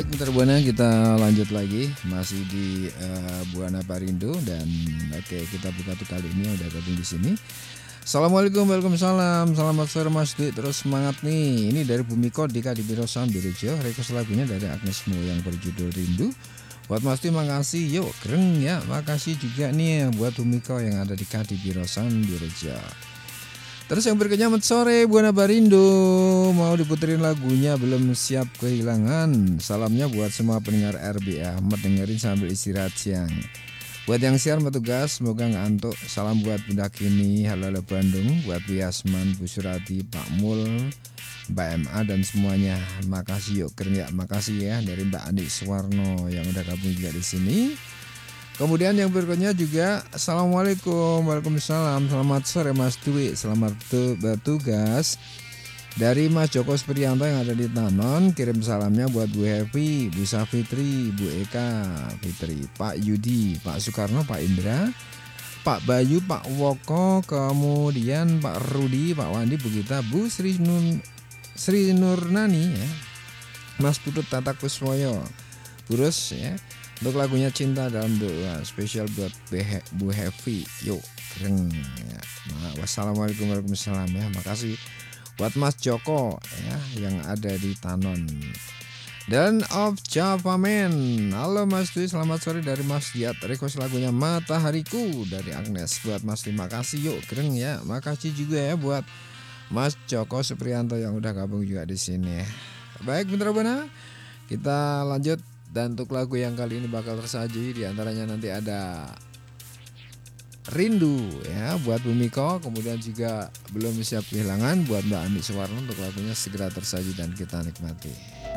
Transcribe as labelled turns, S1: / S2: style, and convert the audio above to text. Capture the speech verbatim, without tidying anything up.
S1: Baik Mitra Buana, kita lanjut lagi masih di uh, Buana Parindo dan oke okay, kita buka tuh kali ini udah gabung di sini. Assalamualaikum, waalaikumsalam, selamat sore Mas Dwi, terus semangat nih. Ini dari Bumiko Dika di Biro Sambirejo, request lagunya dari Agnes Mo yang berjudul Rindu. Buat Mas Dwi makasih, yuk keren ya, makasih juga nih buat Bumiko yang ada di Kadipiro Sambirejo. Terus yang berikutnya selamat sore Buana Parindo, mau diputerin lagunya belum siap kehilangan. Salamnya buat semua pendengar R B A, dengerin sambil istirahat siang. Buat yang siar petugas semoga ngantuk. Salam buat Bunda Kini, halo halo Bandung, buat Bu Yasman, Bu Surati, Pak Mul, Mbak M A dan semuanya. Makasih yuk keren ya, makasih ya dari Mbak Andi Suwarno yang udah gabung juga di sini. Kemudian yang berikutnya juga Assalamualaikum, waalaikumsalam, selamat sore Mas Dwi, selamat bertugas. Dari Mas Joko Sprianto yang ada di Tanon, kirim salamnya buat Bu Hevi, Bu Safitri, Bu Eka Fitri, Pak Yudi, Pak Soekarno, Pak Indra, Pak Bayu, Pak Woko, kemudian Pak Rudi, Pak Wandi, Bu Gita, Bu Sri, Nun, Sri Nurnani ya, Mas Putut Tatak Kuswoyo, Burus ya. Untuk lagunya Cinta dalam Doa spesial buat Bu Hevi. Yuk keren ya. Nah, wassalamualaikum warahmatullahi wabarakatuh ya. Makasih buat Mas Joko ya yang ada di Tanon. Dan of Java Man. Halo Mas Dwi, selamat sore dari Mas Diat. Request lagunya Matahariku dari Agnes buat Mas. Terima kasih yuk keren ya. Makasih juga ya buat Mas Joko Suprianto yang udah gabung juga di sini. Baik Mitra Buana, kita lanjut. Dan untuk lagu yang kali ini bakal tersaji diantaranya nanti ada Rindu ya buat Bumiko, kemudian juga belum siap kehilangan buat Mbak Andi Suwarno. Untuk lagunya segera tersaji dan kita nikmati.